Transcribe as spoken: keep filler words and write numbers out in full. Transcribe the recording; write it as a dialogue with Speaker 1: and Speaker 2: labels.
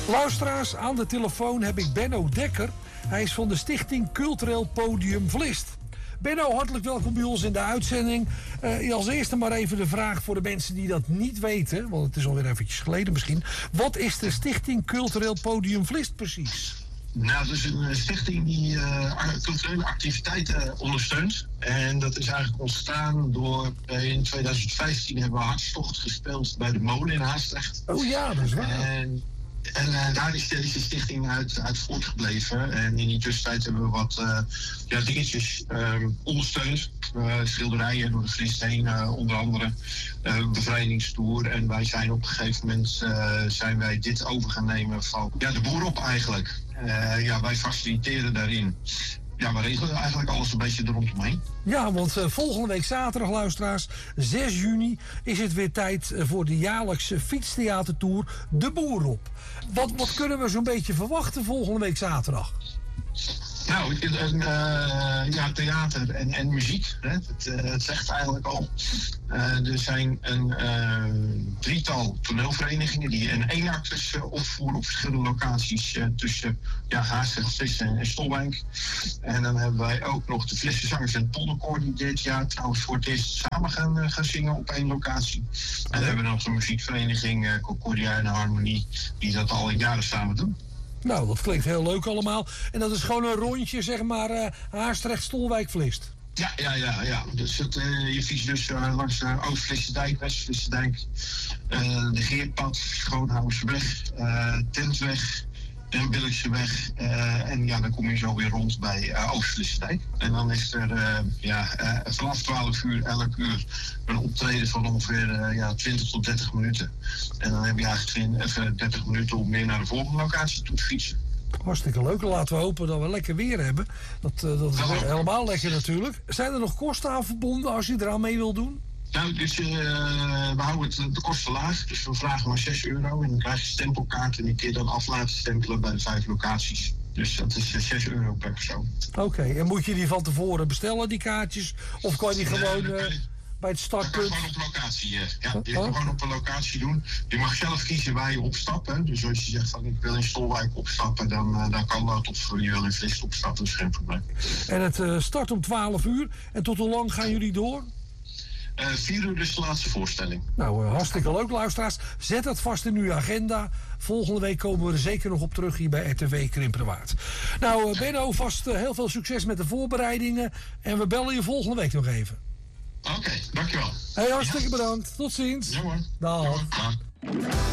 Speaker 1: Luisteraars, aan de telefoon heb ik Benno Dekker. Hij is van de stichting Cultureel Podium Vlist. Benno, hartelijk welkom bij ons in de uitzending. Uh, als eerste maar even de vraag voor de mensen die dat niet weten, want het is alweer eventjes geleden misschien. Wat is de stichting Cultureel Podium Vlist precies?
Speaker 2: Nou, dat is een stichting die uh, culturele activiteiten ondersteunt. En dat is eigenlijk ontstaan door, uh, in tweeduizend vijftien hebben we Hartstocht gespeeld bij de Molen in Haastrecht.
Speaker 1: Oh ja, dat is waar.
Speaker 2: En, en uh, daar is deze stichting uit, uit voortgebleven. En in die tussentijd hebben we wat uh, ja, dingetjes um, ondersteund. Uh, schilderijen door de Vlist heen, uh, onder andere uh, bevrijdingstoer. En wij zijn op een gegeven moment uh, zijn wij dit over gaan nemen van ja, de boer op eigenlijk. Uh, ja, wij faciliteren daarin. Ja, we regelen eigenlijk alles een beetje er rondomheen.
Speaker 1: Ja, want uh, volgende week zaterdag, luisteraars, zes juni, is het weer tijd uh, voor de jaarlijkse fietstheatertour De Boer op. Wat, wat kunnen we zo'n beetje verwachten volgende week zaterdag?
Speaker 2: Nou, een, uh, ja, theater en, en muziek, hè. Het, uh, het zegt eigenlijk al. Uh, er zijn een uh, drietal toneelverenigingen die een eenactes uh, opvoeren op verschillende locaties uh, tussen ja, Haastrecht, Vlist en, en Stolwijk. En dan hebben wij ook nog de Vlisse Zangers en Tonderkoor die dit jaar trouwens voor het eerst samen gaan, uh, gaan zingen op één locatie. En dan hebben we nog de muziekvereniging uh, Concordia en Harmonie die dat al jaren samen doen.
Speaker 1: Nou, dat klinkt heel leuk allemaal. En dat is gewoon een rondje, zeg maar, uh, Haastrecht, Stolwijk, Vlist.
Speaker 2: Ja, ja, ja, ja. Dus het, uh, je fietst dus uh, langs de uh, Oost-Vlisserdijk, West-Vlisserdijk, uh, de Geerpad, Schoonhouwersweg, uh, Tentweg en Billikseweg. Uh, en ja, dan kom je zo weer rond bij uh, Oost-Vlisserdijk. En dan is er uh, ja, uh, vanaf twaalf uur, elk uur, een optreden van ongeveer uh, ja, twintig tot dertig minuten. En dan heb je eigenlijk even dertig minuten om weer naar de volgende locatie toe te fietsen.
Speaker 1: Hartstikke leuk. Laten we hopen dat we lekker weer hebben. Dat, uh, dat is ja, helemaal lekker natuurlijk. Zijn er nog kosten aan verbonden als je eraan mee wil doen?
Speaker 2: Nou, dus, uh, we houden het, de kosten laag. Dus we vragen maar zes euro. En dan krijg je stempelkaart en die kun je dan af laten stempelen bij de vijf locaties. Dus dat is zes euro per persoon.
Speaker 1: Oké, okay, en moet je die van tevoren bestellen, die kaartjes? Of kan je die gewoon uh, je, bij het startpunt?
Speaker 2: Dat kan gewoon op een locatie. Uh, ja, die kan gewoon op een locatie doen. Je mag zelf kiezen waar je opstapt. Hè. Dus als je zegt van ik wil in Stolwijk opstappen, dan, uh, dan kan dat. Of je wil in Vlist opstappen, dat is geen probleem.
Speaker 1: En het uh, start om twaalf uur. En tot hoe lang gaan jullie door?
Speaker 2: Uh, vier uur is de laatste voorstelling.
Speaker 1: Nou, uh, hartstikke leuk, luisteraars. Zet dat vast in uw agenda. Volgende week komen we er zeker nog op terug hier bij R T V Krimpenerwaard. Nou, uh, Benno, vast uh, heel veel succes met de voorbereidingen. En we bellen je volgende week nog even.
Speaker 2: Oké, okay, dankjewel.
Speaker 1: Hey, hartstikke ja. bedankt. Tot ziens.
Speaker 2: Ja hoor.
Speaker 1: Dag.
Speaker 2: Ja, hoor. Ja.